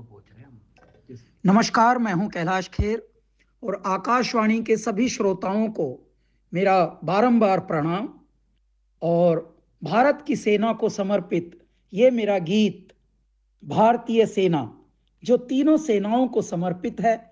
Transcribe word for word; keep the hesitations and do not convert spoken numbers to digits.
नमस्कार, मैं हूं कैलाश खेर और आकाशवाणी के सभी श्रोताओं को मेरा बारंबार प्रणाम। और भारत की सेना को समर्पित ये मेरा गीत भारतीय सेना, जो तीनों सेनाओं को समर्पित है,